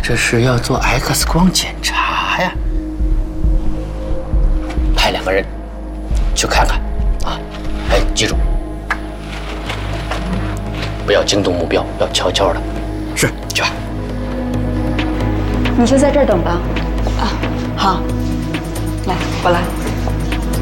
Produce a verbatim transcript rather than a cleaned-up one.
这是要做 X 光检查呀。派两个人去看看啊！哎，记住，不要惊动目标，要悄悄的。是，去吧。 你就在这儿等吧。啊，好。来，我来。